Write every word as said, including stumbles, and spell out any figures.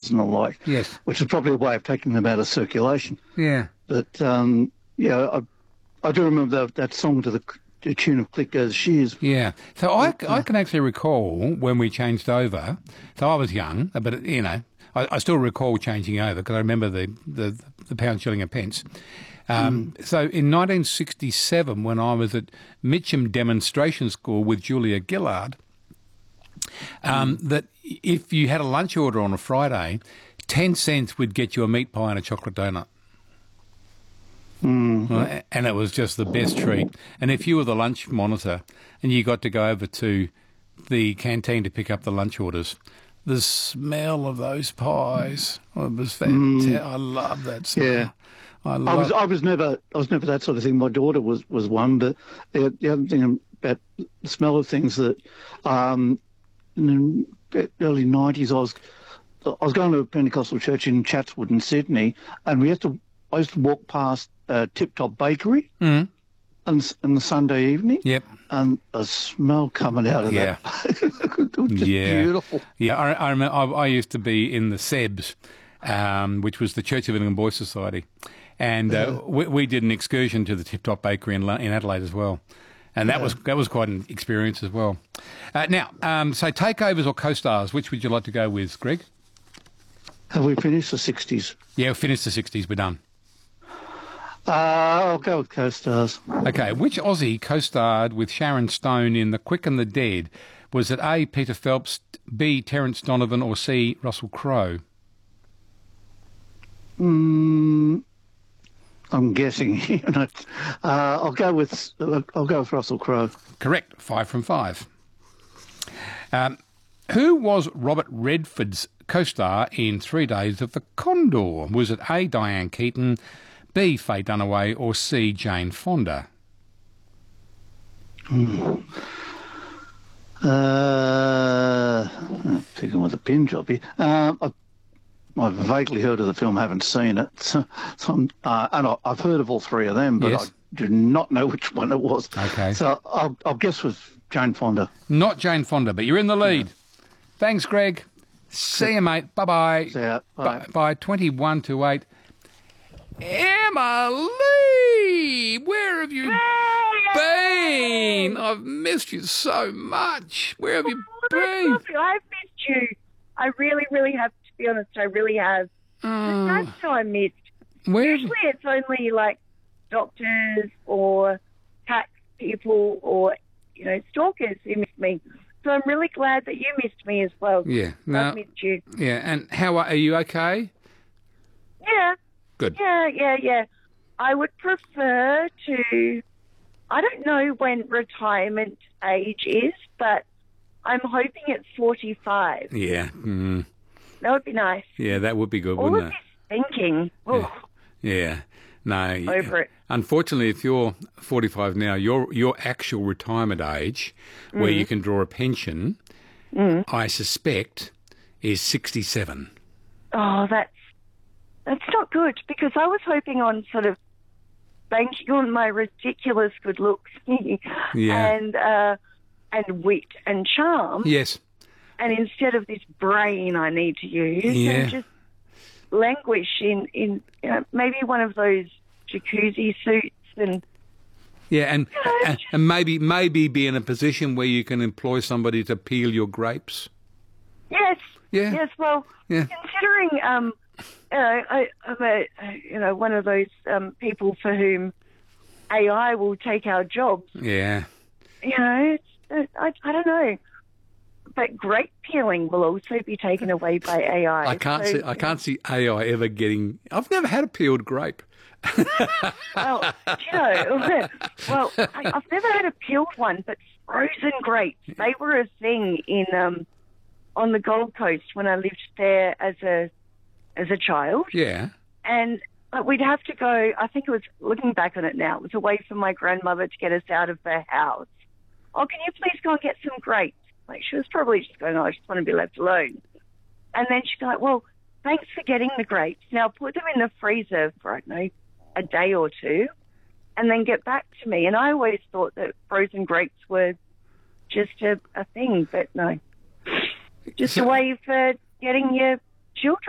and the like. Yes. Which is probably a way of taking them out of circulation. Yeah. But, um, yeah, I, I do remember that, that song to the, the tune of Click Goes Shears. Yeah. So I, I can actually recall when we changed over. So I was young, but, you know, I, I still recall changing over because I remember the, the, the pound, shilling and pence. Um, mm. So in nineteen sixty-seven, when I was at Mitcham Demonstration School with Julia Gillard, um, mm. that if you had a lunch order on a Friday, ten cents would get you a meat pie and a chocolate donut. Mm. Well, and it was just the best treat. And if you were the lunch monitor and you got to go over to the canteen to pick up the lunch orders, the smell of those pies, oh, it was fantastic. Mm. I love that smell. Yeah. I, I was I was never I was never that sort of thing. My daughter was, was one, but the, the other thing about the smell of things that um, in the early nineties, I was I was going to a Pentecostal church in Chatswood in Sydney, and we had to I used to walk past uh, Tip Top Bakery, mm. and in the Sunday evening, yep, and a smell coming out of yeah. that, it was just yeah. beautiful. Yeah, I, I remember I, I used to be in the Sebs, um, which was the Church of England Boys Society. And uh, we, we did an excursion to the Tip Top Bakery in, in Adelaide as well, and that yeah. was that was quite an experience as well. Uh, now, um, so takeovers or co-stars, which would you like to go with, Greg? Have we finished the sixties? Yeah, we finished the sixties. We're done. Uh, I'll go with co-stars. Okay, which Aussie co-starred with Sharon Stone in The Quick and the Dead? Was it A. Peter Phelps, B. Terence Donovan, or C. Russell Crowe? Hmm. I'm guessing. You know, uh, I'll go with I'll go with Russell Crowe. Correct. Five from five. Um, who was Robert Redford's co-star in Three Days of the Condor? Was it A. Diane Keaton, B. Faye Dunaway, or C. Jane Fonda? Hmm. Uh, picking with a pin job here. Uh, I, I've vaguely heard of the film, haven't seen it. So, so I'm, uh, and I, I've heard of all three of them, but yes. I do not know which one it was. Okay. So I'll, I'll guess with Jane Fonda. Not Jane Fonda, but you're in the lead. Yeah. Thanks, Greg. See you, mate. Bye-bye. See ya. Bye. Bye. twenty-one to eight. Emma Lee! Where have you been? I've missed you so much. Where have you oh, been? I've missed you. I really, really have. To be honest, I really have. Uh, That's so I missed. Where? Usually it's only like doctors or tax people or, you know, stalkers who miss me. So I'm really glad that you missed me as well. Yeah. No, I've missed you. Yeah, and how are, are you okay? Yeah. Good. Yeah, yeah, yeah. I would prefer to, I don't know when retirement age is, but I'm hoping it's forty-five. Yeah. Mm. That would be nice. Yeah, that would be good, All wouldn't of it? this thinking. Oh, Yeah. yeah. No. over it. Unfortunately, if you're forty-five now, your your actual retirement age, mm. where you can draw a pension, mm. I suspect, is sixty-seven. Oh, that's that's not good, because I was hoping on sort of banking on my ridiculous good looks yeah. and uh, and wit and charm. Yes. And instead of this brain I need to use, yeah. and just languish in, in you know, maybe one of those jacuzzi suits and... Yeah, and, you know, and, and maybe maybe be in a position where you can employ somebody to peel your grapes. Yes. Yeah. Yes, well, yeah. considering, um, you know, I, I'm a, you know, one of those um, people for whom A I will take our jobs. Yeah. You know, it's, I, I don't know. But grape peeling will also be taken away by A I. I can't so, see. I can't see A I ever getting. I've never had a peeled grape. well, you know, well, I, I've never had a peeled one, but frozen grapes, they were a thing in um, on the Gold Coast when I lived there as a as a child. Yeah. And uh, we'd have to go. I think it was, looking back on it now, it was a way for my grandmother to get us out of the house. Oh, can you please go and get some grapes? Like, she was probably just going, oh, I just want to be left alone. And then she'd go, like, well, thanks for getting the grapes. Now put them in the freezer for, I don't know, a day or two, and then get back to me. And I always thought that frozen grapes were just a, a thing, but no. Just a way for getting your children